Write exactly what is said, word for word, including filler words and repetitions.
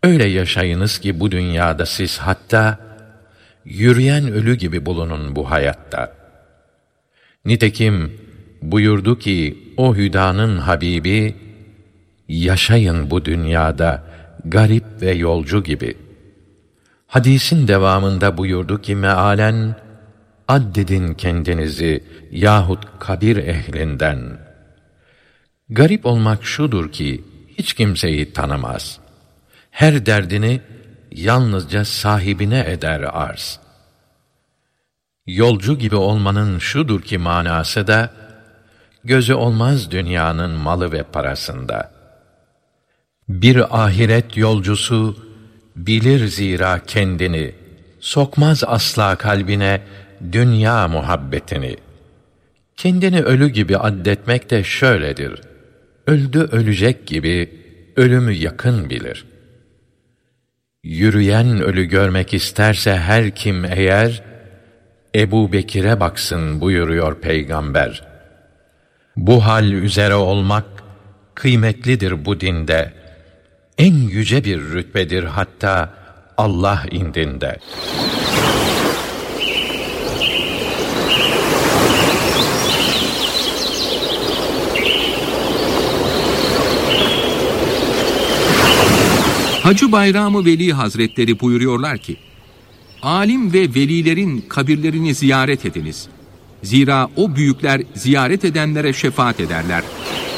Öyle yaşayınız ki bu dünyada siz hatta yürüyen ölü gibi bulunun bu hayatta. Nitekim buyurdu ki o hüdanın Habibi, yaşayın bu dünyada garip ve yolcu gibi. Hadisin devamında buyurdu ki mealen, addedin kendinizi yahut kabir ehlinden. Garip olmak şudur ki hiç kimseyi tanımaz. Her derdini yalnızca sahibine eder arz. Yolcu gibi olmanın şudur ki manası da, gözü olmaz dünyanın malı ve parasında. Bir ahiret yolcusu bilir zira kendini, sokmaz asla kalbine dünya muhabbetini. Kendini ölü gibi addetmek de şöyledir: öldü ölecek gibi ölümü yakın bilir. Yürüyen ölü görmek isterse her kim eğer, Ebu Bekir'e baksın buyuruyor Peygamber. Bu hal üzere olmak kıymetlidir bu dinde. En yüce bir rütbedir hatta Allah indinde. Hacı Bayram-ı Veli Hazretleri buyuruyorlar ki, alim ve velilerin kabirlerini ziyaret ediniz. Zira o büyükler ziyaret edenlere şefaat ederler.